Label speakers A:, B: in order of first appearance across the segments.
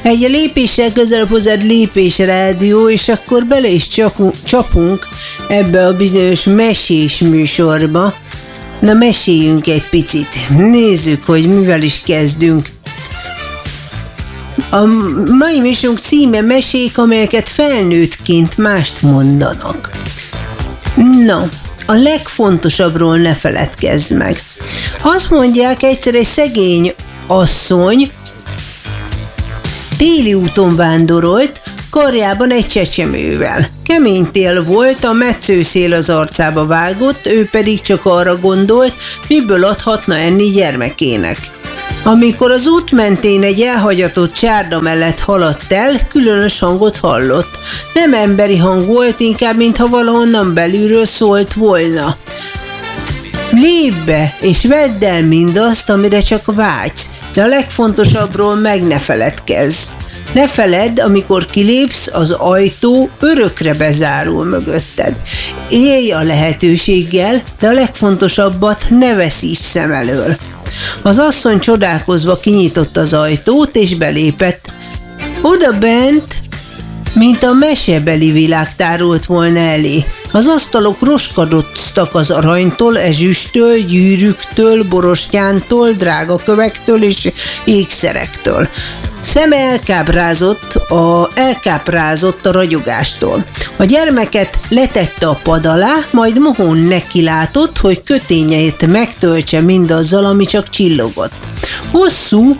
A: Egy lépéssel közelebb hozzád Lépés Rádió, és akkor bele is csapunk ebbe a bizonyos mesés műsorba. Na, meséljünk egy picit. Nézzük, hogy mivel is kezdünk. A mai műsorunk címe Mesék, amelyeket felnőttként mást mondanak. Na, a legfontosabbról ne feledkezz meg. Azt mondják, egyszer egy szegény asszony téli úton vándorolt, karjában egy csecsemővel. Kemény tél volt, a metszőszél az arcába vágott, ő pedig csak arra gondolt, miből adhatna enni gyermekének. Amikor az út mentén egy elhagyatott csárda mellett haladt el, különös hangot hallott. Nem emberi hang volt, inkább mintha valahonnan belülről szólt volna. Lépj be, és vedd el mindazt, amire csak vágysz, de a legfontosabbról meg ne feledkezz. Ne feledd, amikor kilépsz, az ajtó örökre bezárul mögötted. Élj a lehetőséggel, de a legfontosabbat ne veszíts szem elől. Az asszony csodálkozva kinyitotta az ajtót, és belépett. Oda bent, mint a mesebeli világ tárult volna elé. Az asztalok roskadoztak az aranytól, ezüsttől, gyűrűktől, borostyántól, drágakövektől és ékszerektől. Szeme elkáprázott a ragyogástól. A gyermeket letette a pad alá, majd mohón nekilátott, hogy kötényeit megtöltse mindazzal, ami csak csillogott. Hosszú,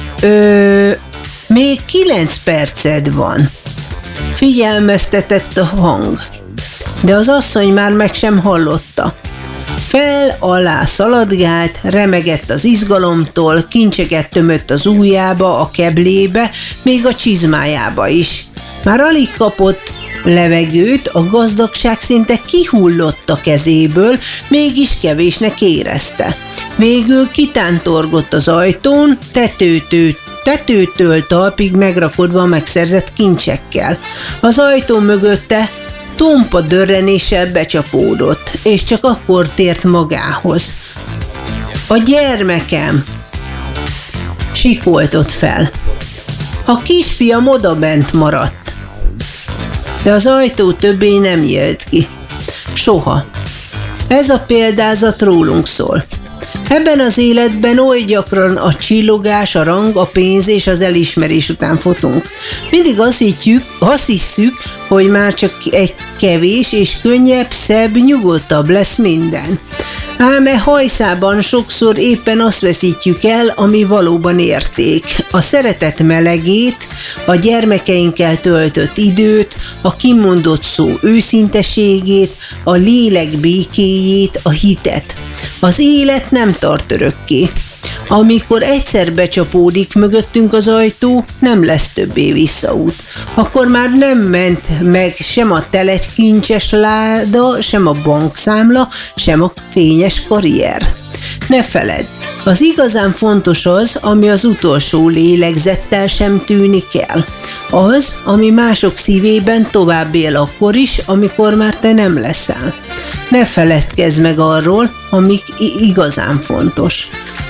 A: még 9 perced van, figyelmeztetett a hang, de az asszony már meg sem hallotta. Fel-alá szaladgált, remegett az izgalomtól, kincseket tömött az ujjába, a keblébe, még a csizmájába is. Már alig kapott levegőt, a gazdagság szinte kihullott a kezéből, mégis kevésnek érezte. Végül kitántorgott az ajtón, tetőtől talpig megrakodva megszerzett kincsekkel. Az ajtó mögötte tompa dörrenéssel becsapódott, és csak akkor tért magához. A gyermekem! Sikoltott fel. A kisfiam odabent maradt. De az ajtó többé nem nyílt ki. Soha. Ez a példázat rólunk szól. Ebben az életben oly gyakran a csillogás, a rang, a pénz és az elismerés után futunk. Mindig azt hisszük, hogy már csak egy kevés és könnyebb, szebb, nyugodtabb lesz minden. Ám e hajszában sokszor éppen azt veszítjük el, ami valóban érték. A szeretet melegét, a gyermekeinkkel töltött időt, a kimondott szó őszinteségét, a lélek békéjét, a hitet. Az élet nem tart örökké. Amikor egyszer becsapódik mögöttünk az ajtó, nem lesz többé visszaút. Akkor már nem ment meg sem a tele kincses láda, sem a bankszámla, sem a fényes karrier. Ne feledd, az igazán fontos az, ami az utolsó lélegzettel sem tűnik el. Az, ami mások szívében tovább él akkor is, amikor már te nem leszel. Ne feledkezz meg arról, ami igazán fontos.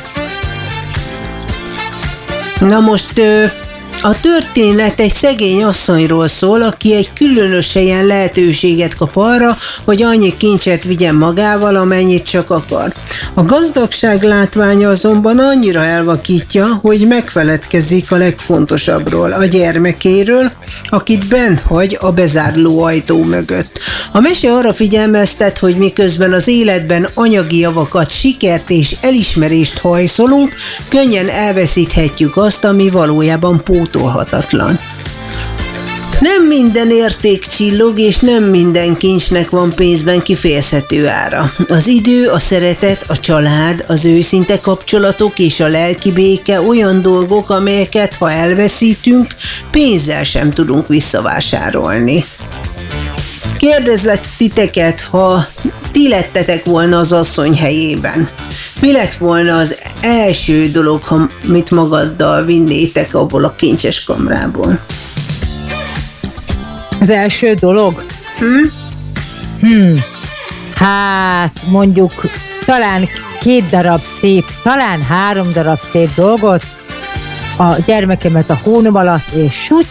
A: Na most a történet egy szegény asszonyról szól, aki egy különös helyen lehetőséget kap arra, hogy annyi kincset vigyen magával, amennyit csak akar. A gazdagság látványa azonban annyira elvakítja, hogy megfeledkezik a legfontosabbról, a gyermekéről, akit bent hagy a bezárló ajtó mögött. A mese arra figyelmeztet, hogy miközben az életben anyagi javakat, sikert és elismerést hajszolunk, könnyen elveszíthetjük azt, ami valójában pótolhatatlan. Nem minden érték csillog, és nem minden kincsnek van pénzben kifejezhető ára. Az idő, a szeretet, a család, az őszinte kapcsolatok és a lelki béke olyan dolgok, amelyeket, ha elveszítünk, pénzzel sem tudunk visszavásárolni. Kérdezlek titeket, ha ti lettetek volna az asszony helyében. Mi lett volna az első dolog, amit magaddal vinnétek abból a kincses kamrából?
B: Az első dolog? Hát mondjuk talán 2 darab szép, talán 3 darab szép dolgot, a gyermekemet a hónom alatt, és súgy.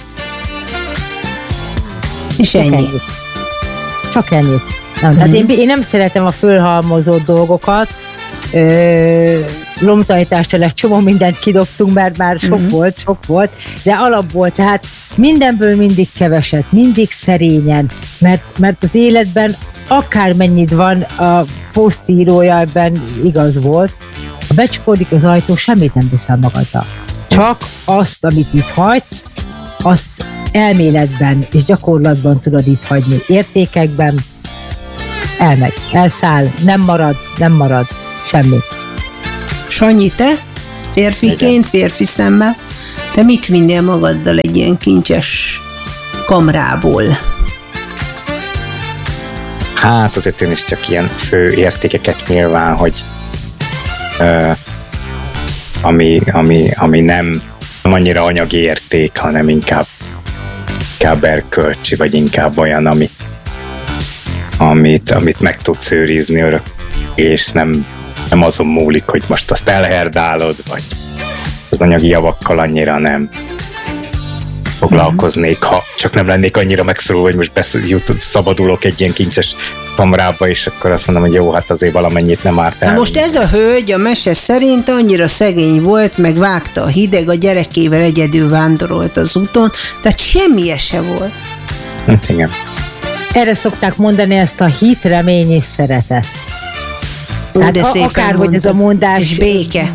A: És ennyi.
B: Csak ennyit. Nem, tehát én nem szeretem a fölhalmozott dolgokat. Lomtanítással egy csomó mindent kidobtunk, mert már sok volt, de alapból, tehát mindenből mindig keveset, mindig szerényen, mert az életben akármennyit van, a posztírója ebben igaz volt, ha becsukódik az ajtó, semmit nem viszel magaddal. Csak azt, amit itt hagysz, azt elméletben és gyakorlatban tudod itt hagyni. Értékekben elmegy, elszáll, nem marad semmi.
A: Sanyi, te férfiként, férfi szemmel, te mit vinnél magaddal egy ilyen kincses kamrából?
C: Hát azért én is csak ilyen fő értékeket nyilván, hogy ami nem annyira anyagi érték, hanem inkább erkölcsi, vagy inkább olyan, amit meg tudsz őrizni örök, és nem azon múlik, hogy most azt elherdálod, vagy az anyagi javakkal annyira nem foglalkoznék, ha csak nem lennék annyira megszorulva, hogy most szabadulok egy ilyen kincses kamrába, és akkor azt mondom, hogy jó, hát azért valamennyit nem árt el.
A: Na most ez a hölgy a mese szerint annyira szegény volt, meg vágta a hideg, a gyerekével egyedül vándorolt az úton, tehát semmije se volt.
C: Igen.
B: Erre szokták mondani ezt a hit, remény és szeretet. Tehát akárhogy ez a mondás...
A: És béke.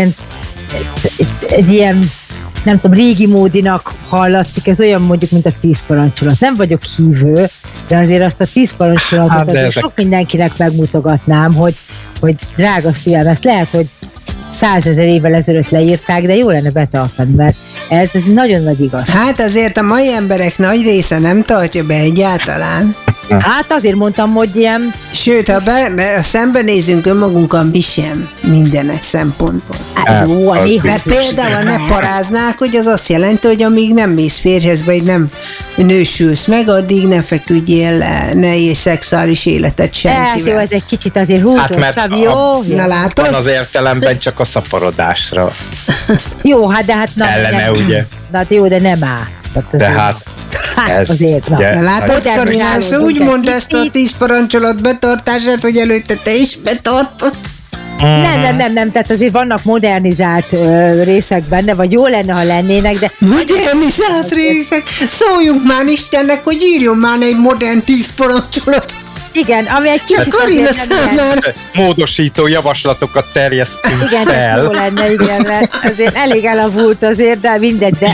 B: Egy ilyen, nem tudom, régi módinak hallatszik, ez olyan mondjuk, mint a 10 parancsolat. Nem vagyok hívő, de azért azt a 10 parancsolatot azért sok mindenkinek megmutogatnám, hogy drága szívem, ezt lehet, hogy 100 000 évvel ezelőtt leírták, de jó lenne betartani, mert ez nagyon nagy igaz.
A: Hát azért a mai emberek nagy része nem tartja be egyáltalán.
B: Hát azért mondtam, hogy ilyen...
A: Sőt, ha szembenézünk önmagunkkal, mi sem minden szempontból. Mert például ne paráznák, hogy az azt jelenti, hogy amíg nem mész férjhez, vagy nem nősülsz meg, addig ne feküdjél le, ne élj szexuális életet senkivel.
B: Jó, ez egy kicsit azért húzosabb, jó?
A: Na látod?
C: Van az értelemben csak a szaporodásra.
B: Jó, hát de hát...
C: Ellene, ugye?
B: Na jó, de nem áll.
C: Tehát
B: azért,
A: na. Látod, Karinás, úgy mondta ezt a 10 parancsolat betartását, hogy előtte te is betartod.
B: Nem, tehát azért vannak modernizált részek benne, vagy jó lenne, ha lennének, de...
A: Modernizált részek? Szóljunk már Istennek, hogy írjon már egy modern 10 parancsolat.
B: Igen, ami egy kicsit
A: Karina számára
C: módosító javaslatokat terjesztünk
B: igen,
C: fel.
B: Igen, jó lenne, igen, mert azért elég elavult azért, de mindegy, de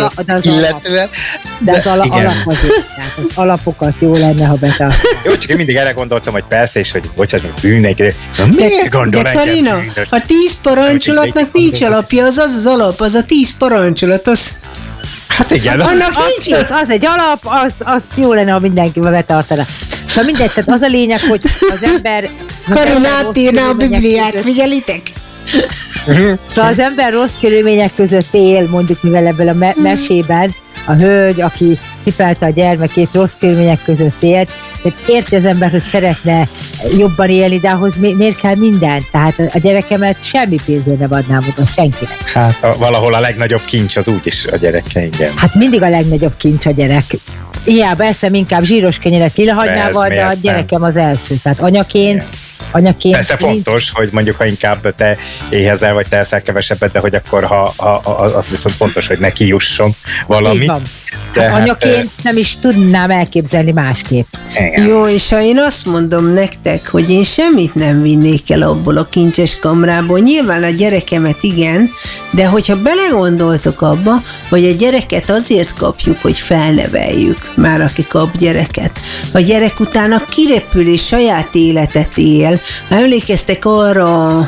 B: az alap azért. Az alapokat jó lenne, ha betartani.
C: Jó, csak én mindig erre gondoltam, hogy persze, és hogy bocsánat, hogy bűnnek, de miért gondol
A: de Karina, a 10 parancsolatnak nincs alapja, az alap, az a 10 parancsolat, az...
C: Hát igen.
B: Az egy alap, az jó lenne, ha mindenkivel betartaná. Szóval mindegy, tehát az a lényeg, hogy az ember...
A: Karina átírna a Bibliát, figyelitek?
B: Szóval az ember rossz körülmények között él, mondjuk mivel ebből a mesében a hölgy, aki cipelte a gyermekét, rossz körülmények között élt, tehát érti az ember, hogy szeretne jobban élni, de ahhoz miért kell minden? Tehát a gyerekemet semmi pénzért nem adnám oda senkinek.
C: Hát valahol a legnagyobb kincs az úgyis a gyereke, igen.
B: Hát mindig a legnagyobb kincs a gyerek. Hiába eszem inkább zsíros kenyeret lilahagymával, de a gyerekem az első. Tehát anyaként
C: persze fontos, hogy mondjuk, ha inkább te éhezel, vagy te eszel kevesebbet, de hogy akkor, ha az viszont fontos, hogy neki jusson valami.
B: Hát anyaként nem is tudnám elképzelni másképp.
C: Igen.
A: Jó, és ha én azt mondom nektek, hogy én semmit nem vinnék el abból a kincses kamrából, nyilván a gyerekemet igen, de hogyha belegondoltok abba, hogy a gyereket azért kapjuk, hogy felneveljük, már aki kap gyereket. A gyerek utána kirepül és saját életet él. Emlékeztek arra,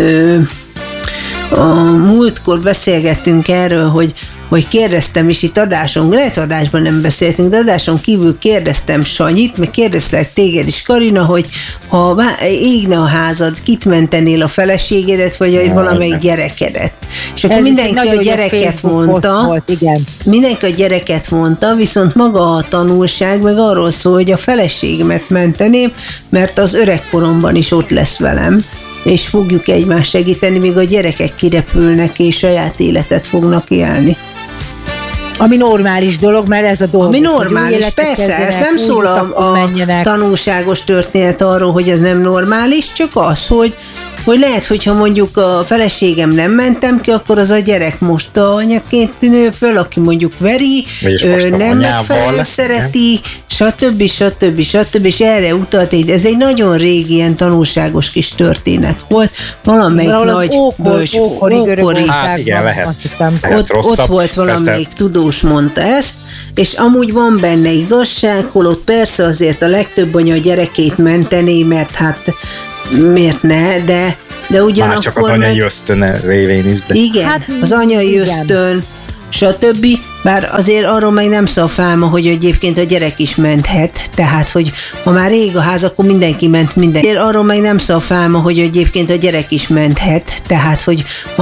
A: a múltkor beszélgettünk erről, hogy kérdeztem is itt adáson, lehet adásban nem beszéltünk, de adáson kívül kérdeztem Sanyit, meg kérdeztelek téged is, Karina, hogy ha égne a házad, kit mentenél, a feleségedet, vagy valamelyik gyerekedet. És akkor mindenki a gyereket mondta.
B: Volt, igen.
A: Mindenki a gyereket mondta, viszont maga a tanulság meg arról szól, hogy a feleségemet menteném, mert az öregkoromban is ott lesz velem. és fogjuk egymást segíteni, míg a gyerekek kirepülnek, és saját életet fognak élni.
B: Ami normális dolog, mert ez a dolog.
A: Ami normális, persze, ez nem szól a tanulságos történet arról, hogy ez nem normális, csak az, hogy lehet, hogyha mondjuk a feleségem nem mentem ki, akkor az a gyerek most a anyaként nő föl, aki mondjuk veri, nem megfelelően szereti, stb. És erre utalt, ez egy nagyon régi ilyen tanulságos kis történet volt, valamelyik nagy bölcs, ókori,
C: hát igen, lehet
A: ott volt valamelyik tudós mondta ezt, és amúgy van benne igazság, holott persze azért a legtöbb anya a gyerekét mentené, mert hát miért ne, de ugyanakkor
C: már csak az anyai ösztön révén is. De.
A: Igen, hát, az anyai ösztön, stb. Bár azért arról meg nem szól fálma, hogy egyébként a gyerek is menthet, tehát, hogy ha már rég a ház, akkor mindenki ment. Arról meg nem szól fálma, hogy egyébként a gyerek is menthet, tehát, hogy